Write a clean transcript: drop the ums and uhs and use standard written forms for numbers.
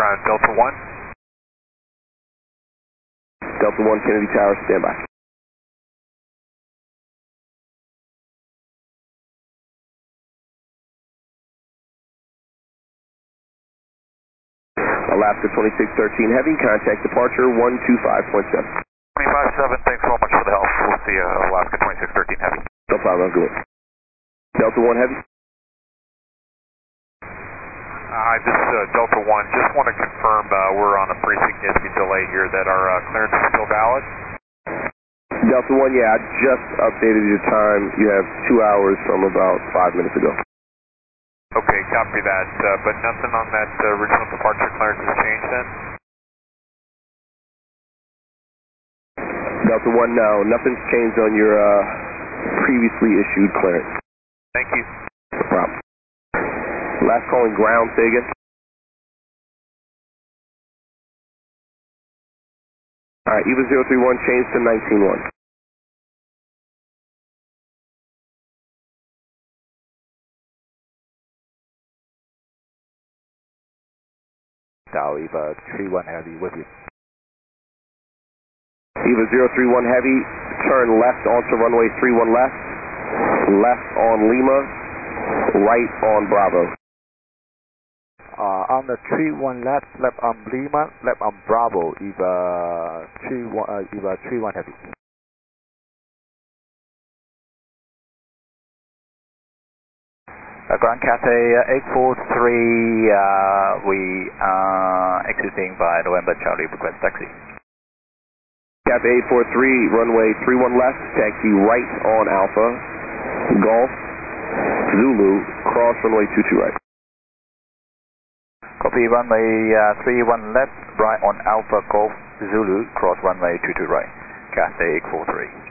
Delta 1. Delta 1, Kennedy Tower, standby. Alaska 2613 Heavy, contact departure 125.7. 25-7, thanks so much for the help. We'll see you, Alaska 2613 Heavy. No problem, good. Delta 1 Heavy. Hi, this is Delta 1. Just want to confirm we're on a pretty significant delay here, that our clearance is still valid. Delta 1, yeah, I just updated your time. You have 2 hours from about 5 minutes ago. Okay, copy that. But nothing on that original departure clearance has changed then? Delta 1, no, nothing's changed on your previously issued clearance. Thank you. No problem. Last calling ground, say again. Alright, EVA 031 changed to 19-1. Dow EVA 31 Heavy with you. EVA 031 Heavy, turn left onto runway 31 left, left on Lima, right on Bravo. On the 31 left, left on Lima, left on Bravo, EVA 31 Heavy. Ground Cathay 843, we are exiting by November Charlie, request taxi. Cathay 843, runway 31 left, taxi right on Alpha, Golf, Zulu, cross runway 22 right. Copy, runway 31 left, right on Alpha Golf Zulu, cross runway 22 right, Cathay 843.